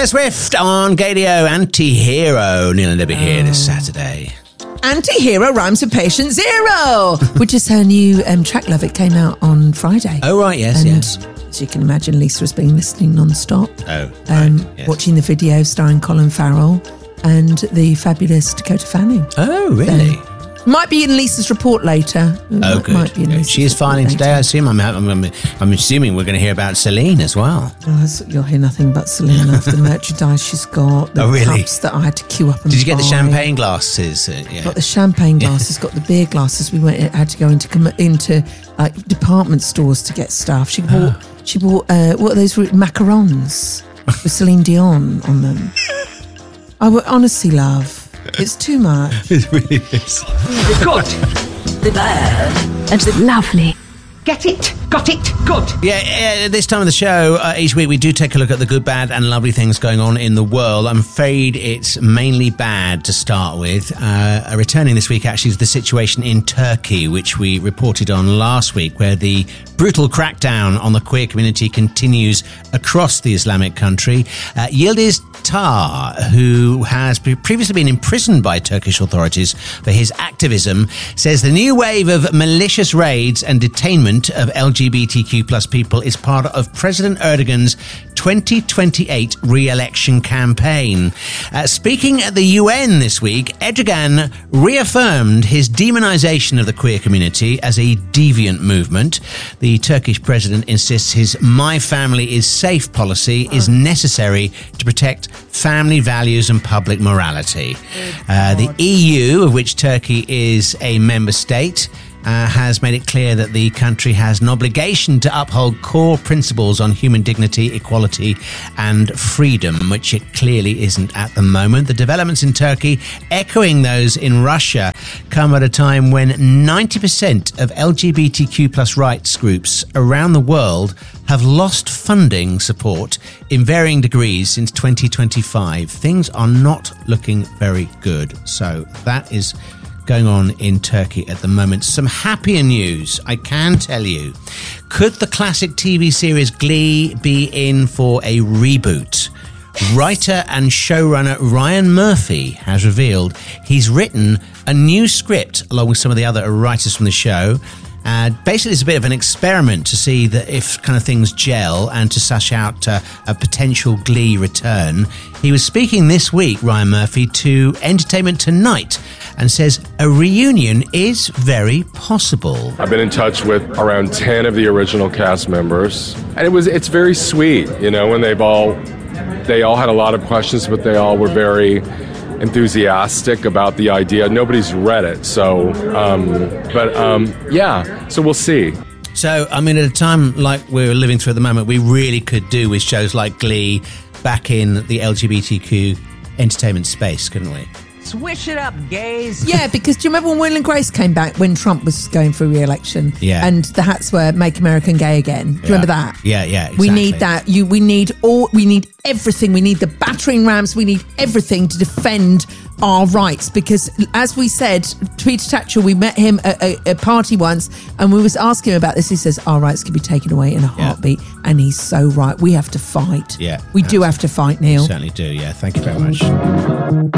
Taylor Swift on Gadio, Anti-Hero. Neil and Debbie here this Saturday. Anti-Hero rhymes with Patient Zero, which is her new track, Love. It came out on Friday. Oh, right, yes, yes. As you can imagine, Lisa has been listening non-stop. Oh, right, yes. Watching the video starring Colin Farrell and the fabulous Dakota Fanning. Oh, really? Might be in Lisa's report later. Oh, good. Might be in Lisa's She is filing today, I assume. I'm assuming we're going to hear about Celine as well. Oh, you'll hear nothing but Celine of the merchandise she's got. The cups that I had to queue up and Did you get buy. the champagne glasses? Yeah. Got the champagne glasses, got the beer glasses. We had to go into like department stores to get stuff. She bought what are those macarons with Celine Dion on them. I would honestly, love. It's too much. It really is. The good, the bad, and the lovely. Get it? Got it? Good. Yeah, this time of the show, each week we do take a look at the good, bad and lovely things going on in the world. I'm afraid it's mainly bad to start with. Returning this week, actually, is the situation in Turkey, which we reported on last week, where the brutal crackdown on the queer community continues across the Islamic country. Yildiz Tar, who has previously been imprisoned by Turkish authorities for his activism, says the new wave of malicious raids and detainment of LGBTQ plus people is part of President Erdogan's 2028 re-election campaign. Speaking at the UN this week, Erdogan reaffirmed his demonization of the queer community as a deviant movement. The Turkish president insists his "My Family is Safe" policy is necessary to protect family values and public morality. The EU, of which Turkey is a member state, has made it clear that the country has an obligation to uphold core principles on human dignity, equality and freedom, which it clearly isn't at the moment. The developments in Turkey, echoing those in Russia, come at a time when 90% of LGBTQ plus rights groups around the world have lost funding support in varying degrees since 2025. Things are not looking very good. So that is going on in Turkey at the moment. Some happier news, I can tell you. Could the classic TV series Glee be in for a reboot? Writer and showrunner Ryan Murphy has revealed he's written a new script along with some of the other writers from the show. Basically, it's a bit of an experiment to see that if kind of things gel and to suss out a potential Glee return. He was speaking this week, Ryan Murphy, to Entertainment Tonight and says a reunion is very possible. I've been in touch with around 10 of the original cast members, and it's very sweet, you know, when they all had a lot of questions, but they all were very enthusiastic about the idea. Nobody's read it, so so we'll see. So, I mean, at a time like we're living through at the moment, we really could do with shows like Glee back in the LGBTQ entertainment space, couldn't we? Swish it up, gays. Yeah, because do you remember when Will and Grace came back when Trump was going for re-election? Yeah. And the hats were "Make America Gay Again." Do you remember that? Yeah, exactly. We need that. We need everything. We need the battering rams. We need everything to defend our rights. Because, as we said, Peter Tatchell, we met him at a party once, and we was asking him about this. He says our rights can be taken away in a heartbeat, and he's so right. We have to fight. Yeah, we do have to fight, Neil. We certainly do. Yeah, thank you very much.